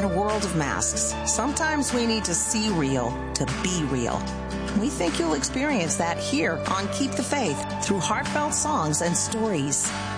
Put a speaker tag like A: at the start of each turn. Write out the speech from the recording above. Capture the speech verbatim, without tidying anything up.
A: In a world of masks, sometimes we need to see real to be real. We think you'll experience that here on Keep the Faith through heartfelt songs and stories.